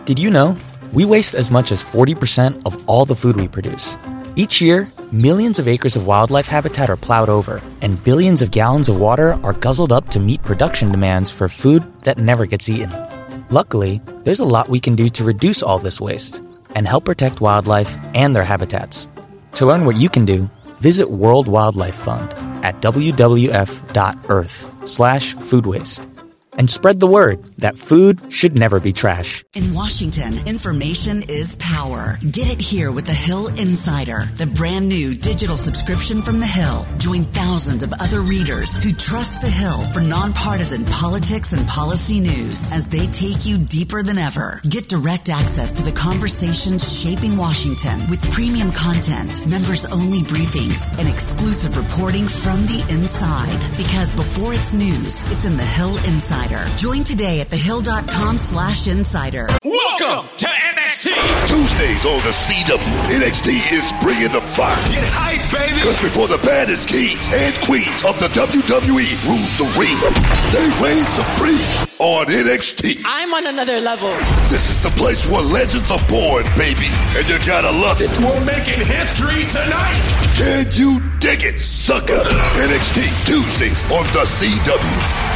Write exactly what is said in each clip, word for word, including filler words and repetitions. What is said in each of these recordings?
Did you know? We waste as much as forty percent of all the food we produce. Each year, millions of acres of wildlife habitat are plowed over, and billions of gallons of water are guzzled up to meet production demands for food that never gets eaten. Luckily, there's a lot we can do to reduce all this waste and help protect wildlife and their habitats. To learn what you can do, visit World Wildlife Fund at w w f dot earth slash food waste. And spread the word that food should never be trash. In Washington, information is power. Get it here with The Hill Insider, the brand new digital subscription from The Hill. Join thousands of other readers who trust The Hill for nonpartisan politics and policy news as they take you deeper than ever. Get direct access to the conversations shaping Washington with premium content, members-only briefings, and exclusive reporting from the inside. Because before it's news, it's in The Hill Insider. Join today at thehill.com slash insider. Welcome to N X T. Tuesdays on the C W. N X T is bringing the fire. Get hype, baby. Because before the baddest kings and queens of the W W E rule the ring, they reign supreme on N X T. I'm on another level. This is the place where legends are born, baby. And you gotta love it. We're making history tonight. Can you dig it, sucker? N X T Tuesdays on the C W.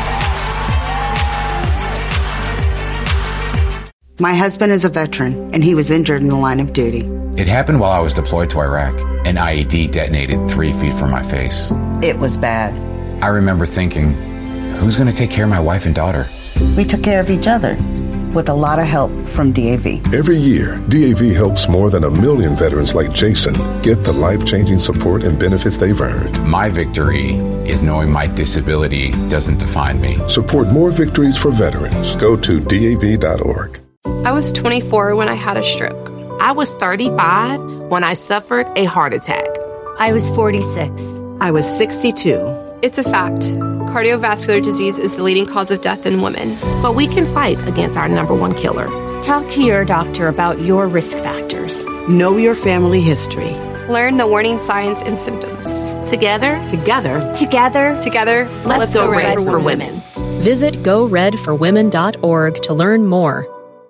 My husband is a veteran, and he was injured in the line of duty. It happened while I was deployed to Iraq. An I E D detonated three feet from my face. It was bad. I remember thinking, who's going to take care of my wife and daughter? We took care of each other, with a lot of help from D A V. Every year, D A V helps more than a million veterans like Jason get the life-changing support and benefits they've earned. My victory is knowing my disability doesn't define me. Support more victories for veterans. Go to D A V dot org. I was twenty-four when I had a stroke. I was thirty-five when I suffered a heart attack. I was forty-six. I was sixty-two. It's a fact. Cardiovascular disease is the leading cause of death in women. But we can fight against our number one killer. Talk to your doctor about your risk factors. Know your family history. Learn the warning signs and symptoms. Together, together, together, together, let's, let's go, go red, red for, for women. women. Visit go red for women dot org to learn more.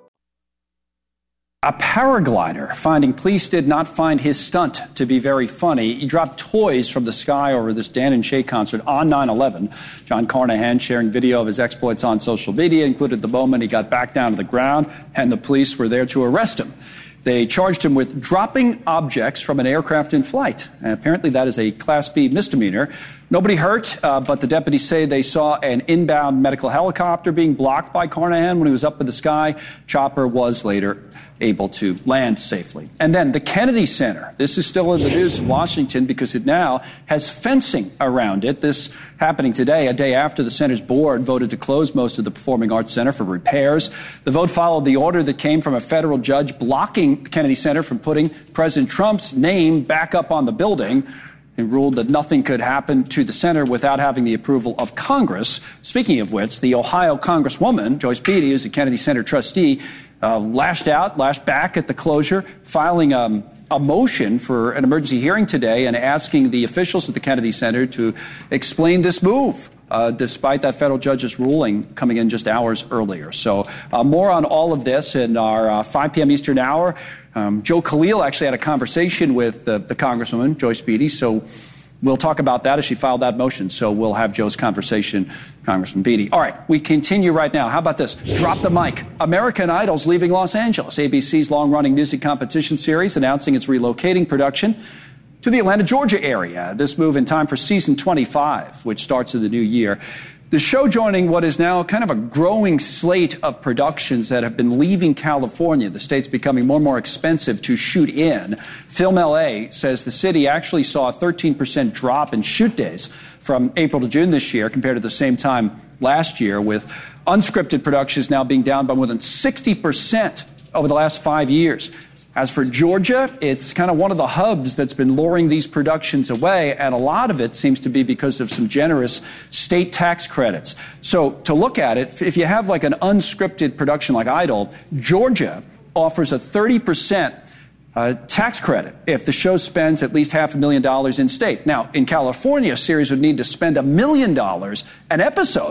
A paraglider finding police did not find his stunt to be very funny. He dropped toys from the sky over this Dan and Shay concert on nine eleven. John Carnahan sharing video of his exploits on social media included the moment he got back down to the ground and the police were there to arrest him. They charged him with dropping objects from an aircraft in flight. And apparently that is a Class B misdemeanor. Nobody hurt, uh, but the deputies say they saw an inbound medical helicopter being blocked by Carnahan when he was up in the sky. Chopper was later able to land safely. And then the Kennedy Center. This is still in the news in Washington because it now has fencing around it. This happening today, a day after the center's board voted to close most of the Performing Arts Center for repairs. The vote followed the order that came from a federal judge blocking the Kennedy Center from putting President Trump's name back up on the building. And ruled that nothing could happen to the center without having the approval of Congress. Speaking of which, the Ohio Congresswoman, Joyce Beatty, who's a Kennedy Center trustee, uh, lashed out, lashed back at the closure, filing um, a motion for an emergency hearing today and asking the officials at the Kennedy Center to explain this move, uh, despite that federal judge's ruling coming in just hours earlier. So uh, more on all of this in our uh, five p.m. Eastern hour. Um, Joe Khalil actually had a conversation with uh, the Congresswoman, Joyce Beatty, so we'll talk about that as she filed that motion. So we'll have Joe's conversation, Congressman Beatty. All right, we continue right now. How about this? Drop the mic. American Idol's leaving Los Angeles. A B C's long-running music competition series announcing it's relocating production to the Atlanta, Georgia area. This move in time for season twenty-five, which starts in the new year. The show joining what is now kind of a growing slate of productions that have been leaving California. The state's becoming more and more expensive to shoot in. Film L A says the city actually saw a thirteen percent drop in shoot days from April to June this year compared to the same time last year, with unscripted productions now being down by more than sixty percent over the last five years. As for Georgia, it's kind of one of the hubs that's been luring these productions away, and a lot of it seems to be because of some generous state tax credits. So to look at it, if you have like an unscripted production like Idol, Georgia offers a thirty percent uh, tax credit if the show spends at least half a million dollars in state. Now, in California, a series would need to spend a million dollars an episode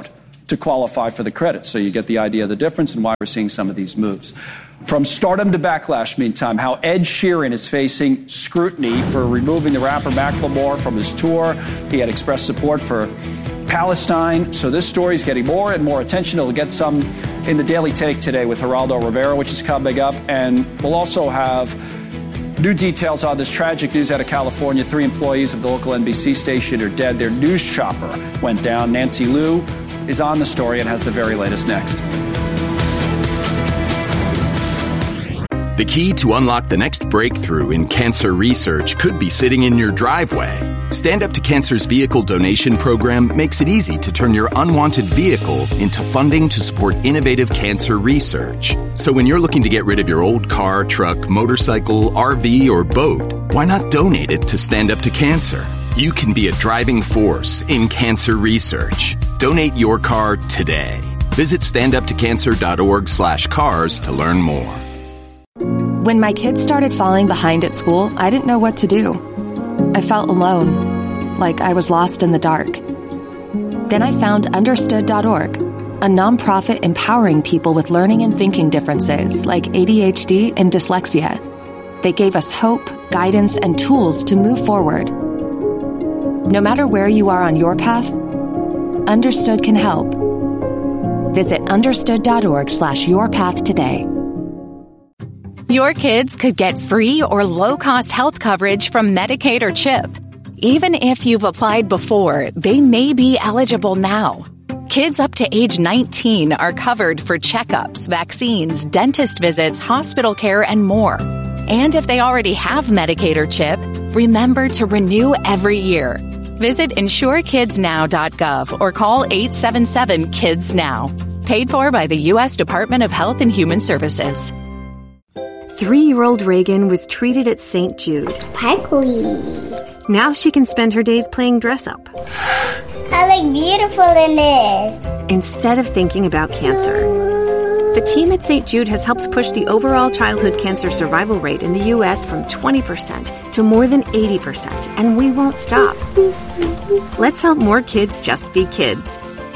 to qualify for the credit. So you get the idea of the difference and why we're seeing some of these moves. From stardom to backlash, meantime, how Ed Sheeran is facing scrutiny for removing the rapper Macklemore from his tour. He had expressed support for Palestine. So this story is getting more and more attention. It'll get some in the Daily Take today with Geraldo Rivera, which is coming up. And we'll also have new details on this tragic news out of California. Three employees of the local N B C station are dead. Their news chopper went down. Nancy Liu is on the story and has the very latest next. The key to unlock the next breakthrough in cancer research could be sitting in your driveway. Stand Up to Cancer's vehicle donation program makes it easy to turn your unwanted vehicle into funding to support innovative cancer research. So when you're looking to get rid of your old car, truck, motorcycle, R V, or boat, why not donate it to Stand Up to Cancer? You can be a driving force in cancer research. Donate your car today. Visit standuptocancer.org slash cars to learn more. When my kids started falling behind at school, I didn't know what to do. I felt alone, like I was lost in the dark. Then I found understood dot org, a nonprofit empowering people with learning and thinking differences like A D H D and dyslexia. They gave us hope, guidance, and tools to move forward. No matter where you are on your path, Understood can help. Visit understood dot org slash your path today. Your kids could get free or low-cost health coverage from Medicaid or CHIP. Even if you've applied before, they may be eligible now. Kids up to age nineteen are covered for checkups, vaccines, dentist visits, hospital care, and more. And if they already have Medicaid or CHIP, remember to renew every year. Visit insure kids now dot gov or call eight seven seven kids now. Paid for by the U S Department of Health and Human Services. Three-year-old Reagan was treated at Saint Jude. Sparkly. Now she can spend her days playing dress-up. I look beautiful in this. Instead of thinking about cancer. The team at Saint Jude has helped push the overall childhood cancer survival rate in the U S from twenty percent to more than eighty percent, and we won't stop. Let's help more kids just be kids.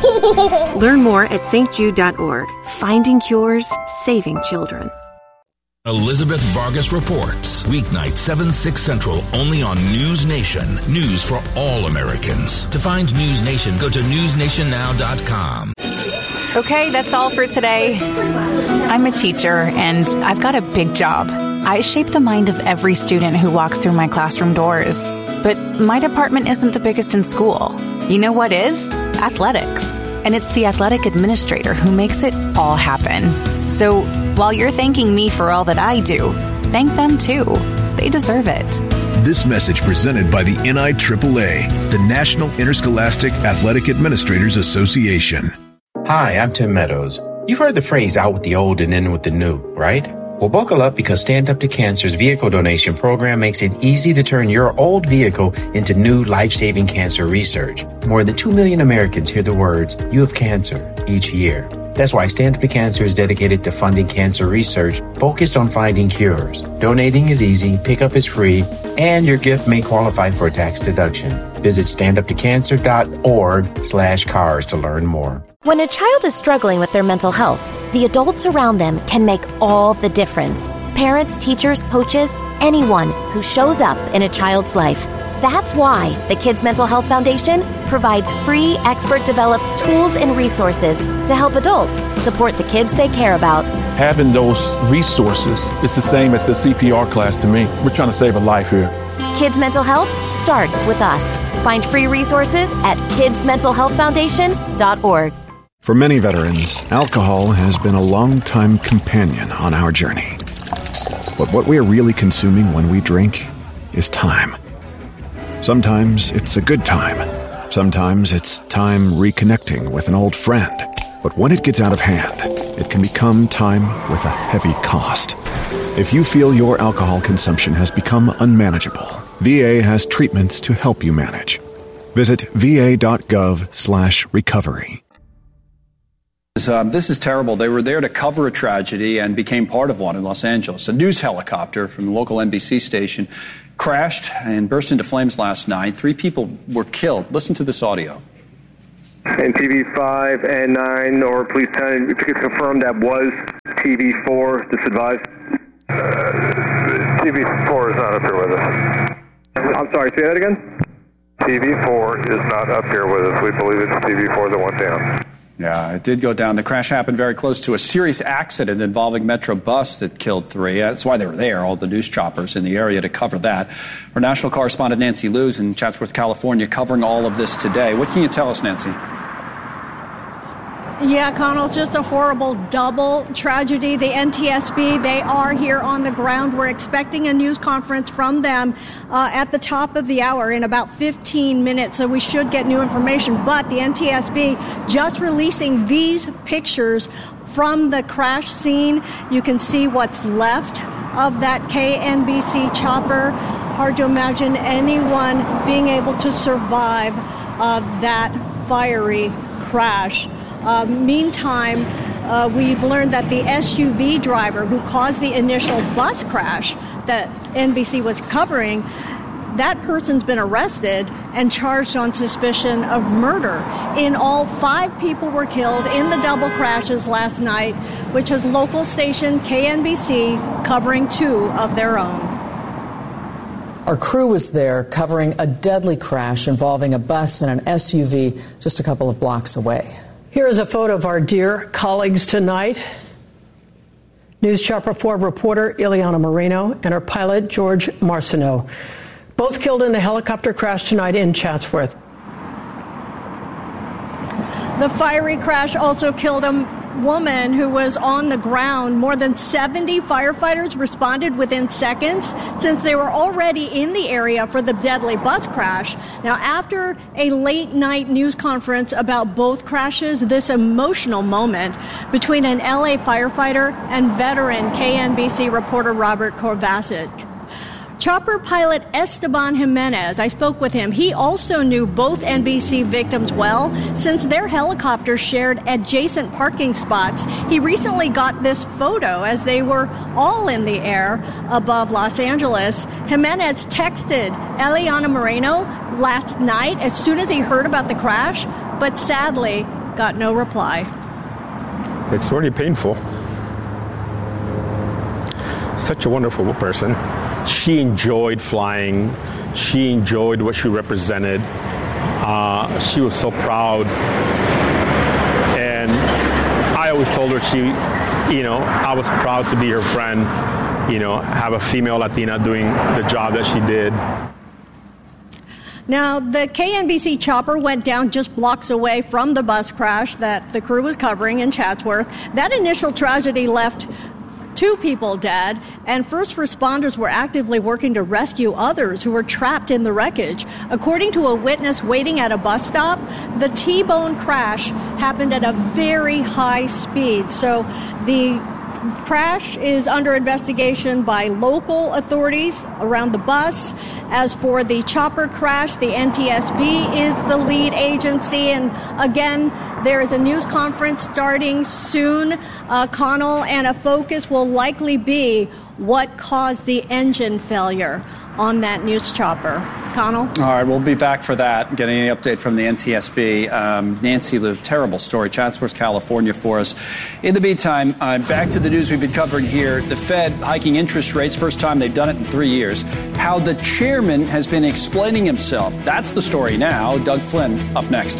Learn more at S T Jude dot org. Finding cures, saving children. Elizabeth Vargas reports. Weeknight, seven, six Central, only on News Nation. News for all Americans. To find News Nation, go to news nation now dot com. Okay, that's all for today. I'm a teacher, and I've got a big job. I shape the mind of every student who walks through my classroom doors. But my department isn't the biggest in school. You know what is? Athletics. And it's the athletic administrator who makes it all happen. So while you're thanking me for all that I do, thank them too. They deserve it. This message presented by the N I triple A, the National Interscholastic Athletic Administrators Association. Hi, I'm Tim Meadows. You've heard the phrase out with the old and in with the new, right? Well, buckle up because Stand Up to Cancer's vehicle donation program makes it easy to turn your old vehicle into new life-saving cancer research. More than two million Americans hear the words, "You have cancer," each year. That's why Stand Up to Cancer is dedicated to funding cancer research focused on finding cures. Donating is easy, pickup is free, and your gift may qualify for a tax deduction. Visit stand up to cancer dot org slash cars to learn more. When a child is struggling with their mental health, the adults around them can make all the difference. Parents, teachers, coaches, anyone who shows up in a child's life. That's why the Kids Mental Health Foundation provides free, expert-developed tools and resources to help adults support the kids they care about. Having those resources is the same as the C P R class to me. We're trying to save a life here. Kids Mental Health starts with us. Find free resources at kids mental health foundation dot org. For many veterans, alcohol has been a long-time companion on our journey. But what we are really consuming when we drink is time. Sometimes it's a good time. Sometimes it's time reconnecting with an old friend. But when it gets out of hand, it can become time with a heavy cost. If you feel your alcohol consumption has become unmanageable, V A has treatments to help you manage. Visit V A dot gov slash recovery. Um, this is terrible. They were there to cover a tragedy and became part of one in Los Angeles. A news helicopter from the local N B C station crashed and burst into flames last night. Three people were killed. Listen to this audio. And T V five and nine, or please ten, if you could confirm that was T V four, just advise. Uh, T V four is not up here with us. I'm sorry, say that again? T V four is not up here with us. We believe it's T V four that went down. Yeah, it did go down. The crash happened very close to a serious accident involving Metro bus that killed three. That's why they were there, all the news choppers in the area, to cover that. Our national correspondent Nancy Lewis in Chatsworth, California, covering all of this today. What can you tell us, Nancy? Yeah, Connell, it's just a horrible double tragedy. The N T S B, they are here on the ground. We're expecting a news conference from them uh, at the top of the hour in about fifteen minutes, so we should get new information. But the N T S B just releasing these pictures from the crash scene. You can see what's left of that K N B C chopper. Hard to imagine anyone being able to survive uh, that fiery crash. Uh, meantime, uh, we've learned that the S U V driver who caused the initial bus crash that N B C was covering, that person's been arrested and charged on suspicion of murder. In all, five people were killed in the double crashes last night, which was local station K N B C covering two of their own. Our crew was there covering a deadly crash involving a bus and an S U V just a couple of blocks away. Here is a photo of our dear colleagues tonight. News Chopper four reporter Ileana Moreno and our pilot George Marcineau, both killed in the helicopter crash tonight in Chatsworth. The fiery crash also killed a woman who was on the ground. More than seventy firefighters responded within seconds since they were already in the area for the deadly bus crash. Now, after a late night news conference about both crashes, this emotional moment between an L A firefighter and veteran K N B C reporter Robert Kovacic. Chopper pilot Esteban Jimenez, I spoke with him. He also knew both N B C victims well since their helicopters shared adjacent parking spots. He recently got this photo as they were all in the air above Los Angeles. Jimenez texted Ileana Moreno last night as soon as he heard about the crash, but sadly got no reply. It's really painful. Such a wonderful person. She enjoyed flying. She enjoyed what she represented. Uh, she was so proud. And I always told her she, you know, I was proud to be her friend, you know, have a female Latina doing the job that she did. Now, the K N B C chopper went down just blocks away from the bus crash that the crew was covering in Chatsworth. That initial tragedy left two people dead, and first responders were actively working to rescue others who were trapped in the wreckage. According to a witness waiting at a bus stop, the T-bone crash happened at a very high speed. So the crash is under investigation by local authorities around the bus. As for the chopper crash, the N T S B is the lead agency. And again, there is a news conference starting soon, uh, Connell, and a focus will likely be what caused the engine failure on that news chopper. Connell? All right, we'll be back for that, getting any update from the N T S B. Um, Nancy Liu, terrible story, Chatsworth, California for us. In the meantime, uh, back to the news we've been covering here. The Fed hiking interest rates, first time they've done it in three years. How the chairman has been explaining himself. That's the story now. Doug Flynn up next.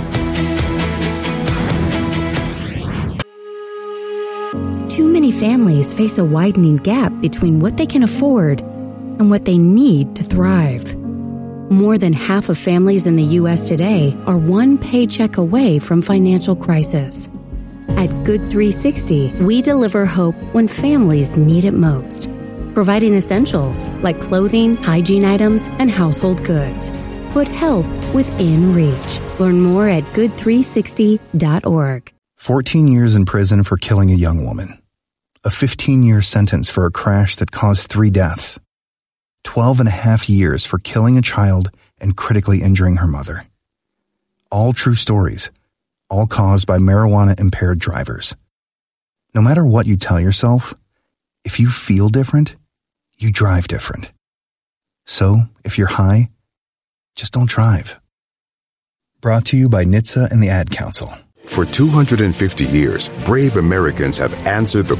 Too many families face a widening gap between what they can afford and what they need to thrive. More than half of families in the U S today are one paycheck away from financial crisis. At Good three sixty, we deliver hope when families need it most, providing essentials like clothing, hygiene items, and household goods. Put help within reach. Learn more at good three sixty dot org. fourteen years in prison for killing a young woman. A fifteen-year sentence for a crash that caused three deaths. twelve and a half years for killing a child and critically injuring her mother. All true stories, all caused by marijuana-impaired drivers. No matter what you tell yourself, if you feel different, you drive different. So, if you're high, just don't drive. Brought to you by N H T S A and the Ad Council. For two hundred fifty years, brave Americans have answered the